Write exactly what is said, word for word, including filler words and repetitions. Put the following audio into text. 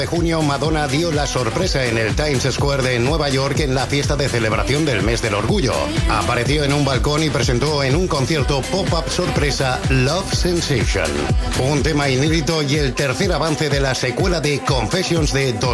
de junio, Madonna dio la sorpresa en el Times Square de Nueva York en la fiesta de celebración del mes del orgullo. Apareció en un balcón y presentó en un concierto pop-up sorpresa Love Sensation, un tema inédito y el tercer avance de la secuela de Confessions de